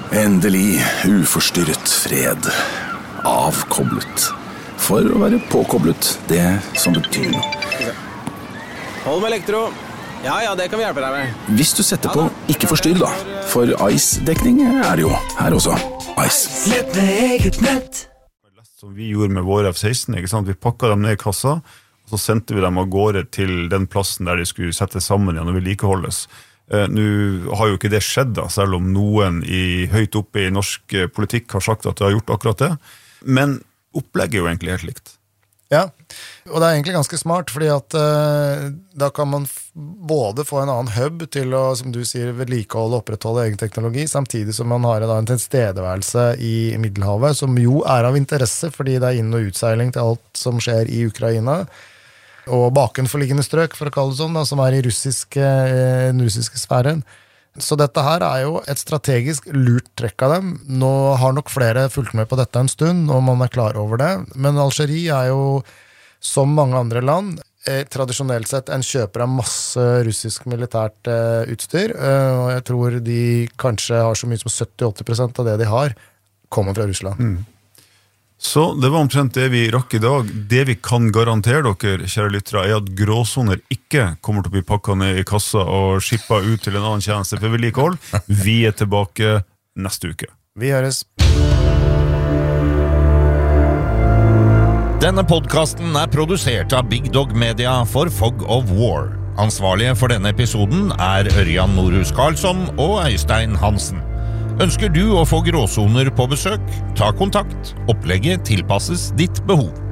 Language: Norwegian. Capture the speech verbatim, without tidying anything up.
Endelig uforstyrret fred. Avkoblet. For å være påkoblet, det som betyr noe. Hold med elektro. Ja, ja, det kan vi hjelpe deg med. Hvis du setter på ikke forstyrr da, for Ice-dekning er det jo her også. Ice. Slett med eget nett. Som vi gjorde med våre F seksten, ikke sant? Vi pakket dem ned i kassa, og så sendte vi dem av gårde til den plassen der de skulle sette sammen igjen og vedlikeholdes. Uh, Nå har jo ikke det skjedd da, selv om noen i, høyt oppe i norsk politikk har sagt at de har gjort akkurat det. Men opplegget er jo egentlig helt likt. Ja, og det er egentlig ganske smart, fordi at uh, da kan man f- både få en annen hub til å, som du sier, vedlikeholde og opprettholde egen teknologi, samtidig som man har da, en tilstedeværelse i Middelhavet, som jo er av interesse, fordi det er inn- og utseiling til alt som skjer i Ukraina, og bakenforliggende strøk, for å kalle det sånn, da, som er i russiske, eh, den russiske sfæren. Så dette her er jo et strategisk lurt trekk av dem. Nå har nok flere fulgt med på dette en stund, og man er klar over det. Men Algerie er jo, som mange andre land, eh, tradisjonelt sett en kjøper av masse russisk militært eh, utstyr, eh, og jeg tror de kanskje har så mye som sytti til åtti prosent av det de har, kommer fra Russland. Mm. Så det var omtrent det vi rakk i dag. Det vi kan garantere dere, kjære lyttere, er at gråsoner ikke kommer til å bli pakket ned i kassa og skippet ut til en annen tjeneste for vedlikehold. Vi er tilbake neste uke. Vi høres. Denne podcasten er produsert av Big Dog Media for Fog of War. Ansvarlige for denne episoden er Ørjan Norhus Karlsson og Øystein Hansen. Ønsker du å få gråsoner på besøk? Ta kontakt. Opplegget tilpasses ditt behov.